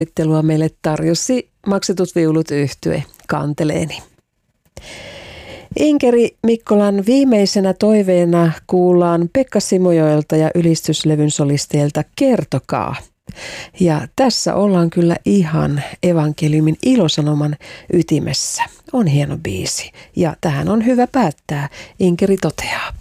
Suunnittelua meille tarjosi Maksetut viulut -yhtye Kanteleeni. Inkeri Mikkolan viimeisenä toiveena kuullaan Pekka Simojoelta ja ylistyslevyn solisteilta Kertokaa. Ja tässä ollaan kyllä ihan evankeliumin ilosanoman ytimessä. On hieno biisi ja tähän on hyvä päättää, Inkeri toteaa.